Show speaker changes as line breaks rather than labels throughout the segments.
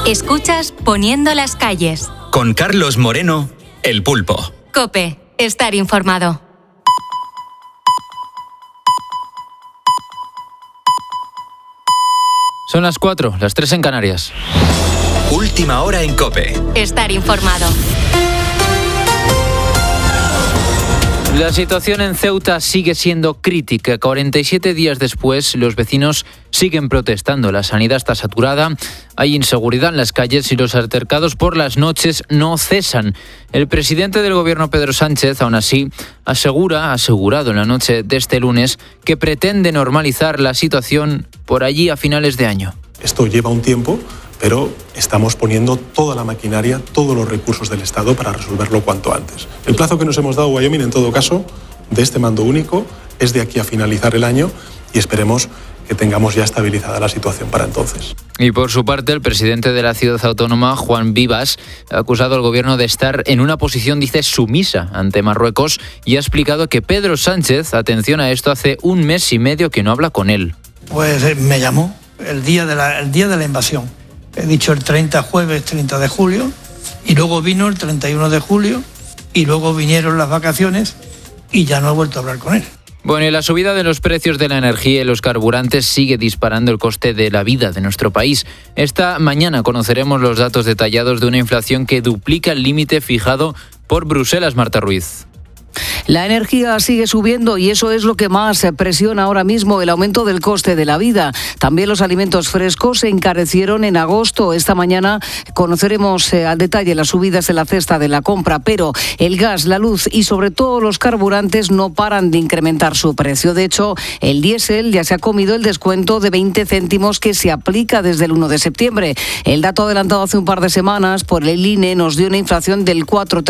Escuchas Poniendo las calles.
Con Carlos Moreno, El Pulpo.
COPE. Estar informado.
Son las 4, las 3 en Canarias.
Última hora en COPE.
Estar informado.
La situación en Ceuta sigue siendo crítica. 47 días después, los vecinos siguen protestando. La sanidad está saturada, hay inseguridad en las calles y los altercados por las noches no cesan. El presidente del gobierno, Pedro Sánchez, aún así, ha asegurado en la noche de este lunes que pretende normalizar la situación por allí a finales de año.
Esto lleva un tiempo, pero estamos poniendo toda la maquinaria, todos los recursos del Estado para resolverlo cuanto antes. El plazo que nos hemos dado, Wyoming, en todo caso, de este mando único, es de aquí a finalizar el año y esperemos que tengamos ya estabilizada la situación para entonces.
Y por su parte, el presidente de la ciudad autónoma, Juan Vivas, ha acusado al gobierno de estar en una posición, dice, sumisa ante Marruecos y ha explicado que Pedro Sánchez, atención a esto, hace 1 mes y medio que no habla con él.
Pues me llamó el día de la invasión. He dicho el jueves 30 de julio, y luego vino el 31 de julio, y luego vinieron las vacaciones, y ya no he vuelto a hablar con él.
Bueno, y la subida de los precios de la energía y los carburantes sigue disparando el coste de la vida de nuestro país. Esta mañana conoceremos los datos detallados de una inflación que duplica el límite fijado por Bruselas, Marta Ruiz.
La energía sigue subiendo y eso es lo que más presiona ahora mismo el aumento del coste de la vida. También los alimentos frescos se encarecieron en agosto. Esta mañana conoceremos al detalle las subidas de la cesta de la compra, pero el gas, la luz y sobre todo los carburantes no paran de incrementar su precio. De hecho, el diésel ya se ha comido el descuento de 20 céntimos que se aplica desde el 1 de septiembre. El dato adelantado hace un par de semanas por el INE nos dio una inflación del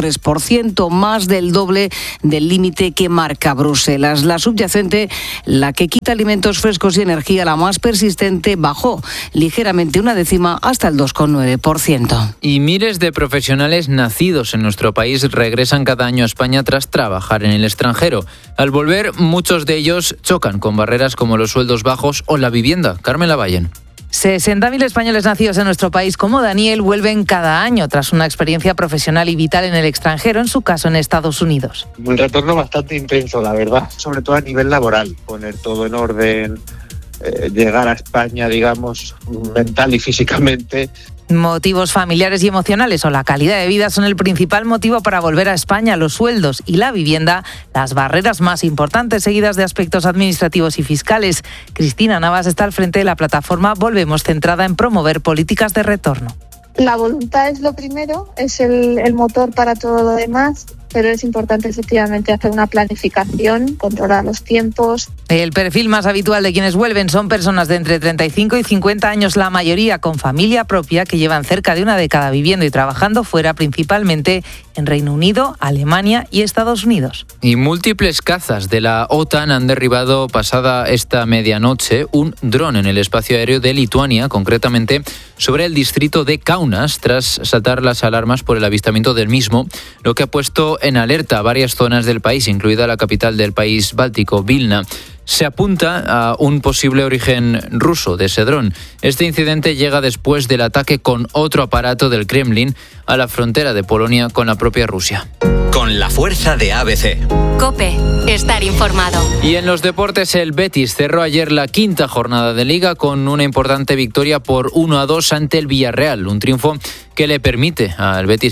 4,3%, más del doble del límite que marca Bruselas. La subyacente, la que quita alimentos frescos y energía, la más persistente, bajó ligeramente 0,1 hasta el 2,9%.
Y miles de profesionales nacidos en nuestro país regresan cada año a España tras trabajar en el extranjero. Al volver, muchos de ellos chocan con barreras como los sueldos bajos o la vivienda. Carmen Lavallen.
60.000 españoles nacidos en nuestro país como Daniel vuelven cada año tras una experiencia profesional y vital en el extranjero, en su caso en Estados Unidos.
Un retorno bastante intenso, la verdad, sobre todo a nivel laboral, poner todo en orden, llegar a España, digamos, mental y físicamente.
Motivos familiares y emocionales o la calidad de vida son el principal motivo para volver a España. Los sueldos y la vivienda, las barreras más importantes, seguidas de aspectos administrativos y fiscales. Cristina Navas está al frente de la plataforma Volvemos, centrada en promover políticas de retorno.
La voluntad es lo primero, es el motor para todo lo demás, pero es importante efectivamente hacer una planificación, controlar los tiempos.
El perfil más habitual de quienes vuelven son personas de entre 35 y 50 años, la mayoría con familia propia, que llevan cerca de una década viviendo y trabajando fuera, principalmente en Reino Unido, Alemania y Estados Unidos.
Y múltiples cazas de la OTAN han derribado pasada esta medianoche un dron en el espacio aéreo de Lituania, concretamente sobre el distrito de Kaunas, tras saltar las alarmas por el avistamiento del mismo, lo que ha puesto en alerta a varias zonas del país, incluida la capital del país báltico, Vilna. Se apunta a un posible origen ruso de ese dron. Este incidente llega después del ataque con otro aparato del Kremlin a la frontera de Polonia con la propia Rusia.
Con la fuerza de ABC.
COPE. Estar informado.
Y en los deportes, el Betis cerró ayer la 5ª jornada de Liga con una importante victoria por 1-2 ante el Villarreal. Un triunfo que le permite al Betis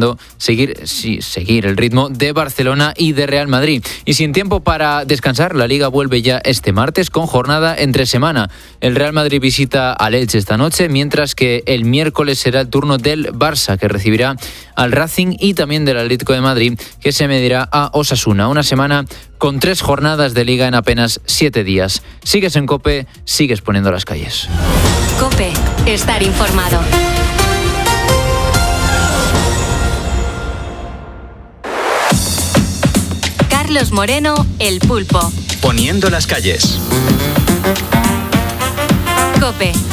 seguir el ritmo de Barcelona y de Real Madrid. Y sin tiempo para descansar, la Liga vuelve ya este martes con jornada entre semana. El Real Madrid visita al Elche esta noche, mientras que el miércoles será el turno del Barça, que recibirá al Racing, y también del Atlético de Madrid, que se medirá a Osasuna. Una semana con 3 jornadas de Liga en apenas 7 días. Sigues en COPE, sigues poniendo las calles.
COPE. Estar informado. Carlos Moreno, El Pulpo.
Poniendo las calles.
COPE.